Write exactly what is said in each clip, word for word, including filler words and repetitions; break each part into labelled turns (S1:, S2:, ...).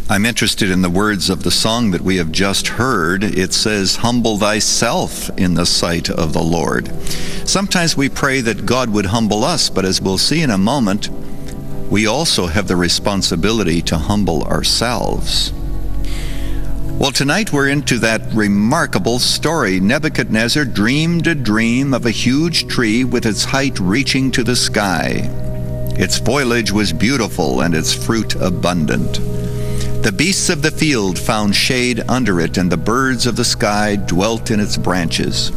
S1: I'm interested in the words of the song that we have just heard. It says, "Humble thyself in the sight of the Lord." Sometimes we pray that God would humble us, but as we'll see in a moment, we also have the responsibility to humble ourselves. Well, tonight we're into that remarkable story. Nebuchadnezzar dreamed a dream of a huge tree with its height reaching to the sky. Its foliage was beautiful and its fruit abundant. The beasts of the field found shade under it, and the birds of the sky dwelt in its branches.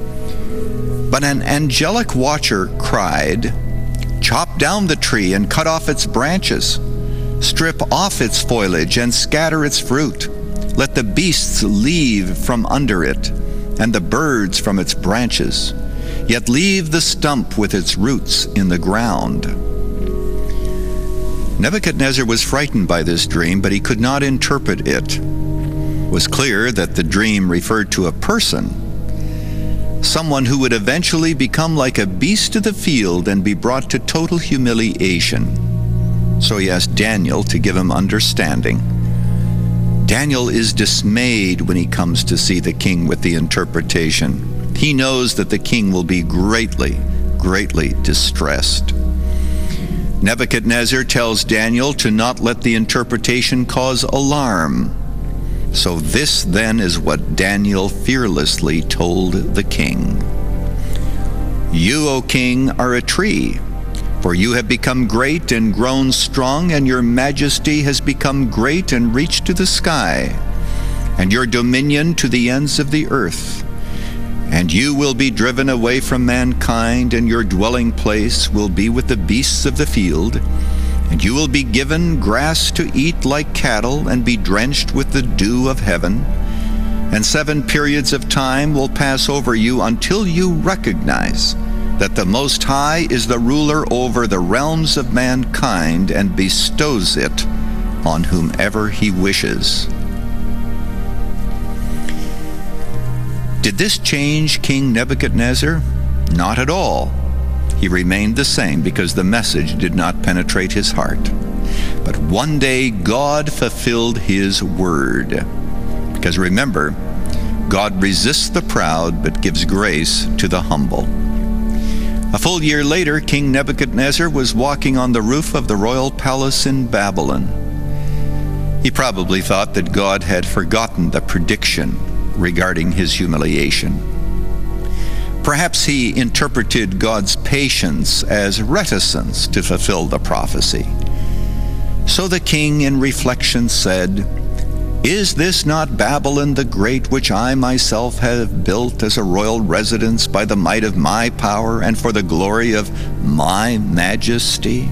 S1: But an angelic watcher cried, "Chop down the tree and cut off its branches. Strip off its foliage and scatter its fruit. Let the beasts leave from under it, and the birds from its branches. Yet leave the stump with its roots in the ground." Nebuchadnezzar was frightened by this dream, but he could not interpret it. It was clear that the dream referred to a person, someone who would eventually become like a beast of the field and be brought to total humiliation. So he asked Daniel to give him understanding. Daniel is dismayed when he comes to see the king with the interpretation. He knows that the king will be greatly, greatly distressed. Nebuchadnezzar tells Daniel to not let the interpretation cause alarm. So this then is what Daniel fearlessly told the king. "You, O king, are a tree, for you have become great and grown strong, and your majesty has become great and reached to the sky, and your dominion to the ends of the earth. And you will be driven away from mankind, and your dwelling place will be with the beasts of the field. And you will be given grass to eat like cattle, and be drenched with the dew of heaven. And seven periods of time will pass over you until you recognize that the Most High is the ruler over the realms of mankind and bestows it on whomever he wishes." Did this change King Nebuchadnezzar? Not at all. He remained the same because the message did not penetrate his heart. But one day God fulfilled his word. Because remember, God resists the proud but gives grace to the humble. A full year later, King Nebuchadnezzar was walking on the roof of the royal palace in Babylon. He probably thought that God had forgotten the prediction regarding his humiliation. Perhaps he interpreted God's patience as reticence to fulfill the prophecy. So the king in reflection said, "Is this not Babylon the Great, which I myself have built as a royal residence by the might of my power and for the glory of my majesty?"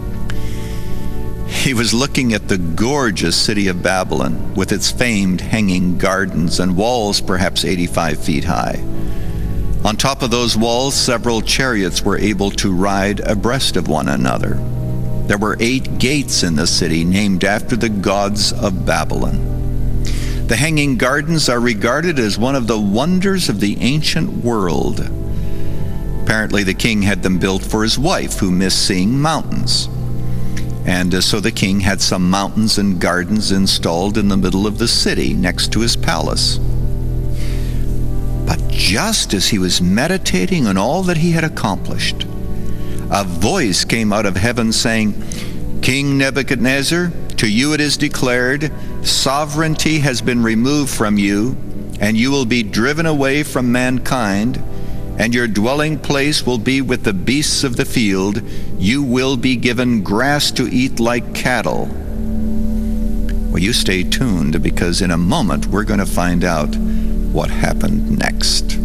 S1: He was looking at the gorgeous city of Babylon with its famed hanging gardens and walls perhaps eighty-five feet high. On top of those walls, several chariots were able to ride abreast of one another. There were eight gates in the city named after the gods of Babylon. The hanging gardens are regarded as one of the wonders of the ancient world. Apparently the king had them built for his wife, who missed seeing mountains. And uh, so the king had some mountains and gardens installed in the middle of the city next to his palace. But just as he was meditating on all that he had accomplished, a voice came out of heaven saying, "King Nebuchadnezzar, to you it is declared, sovereignty has been removed from you, and you will be driven away from mankind, and your dwelling place will be with the beasts of the field. You will be given grass to eat like cattle." Well, you stay tuned, because in a moment we're going to find out what happened next.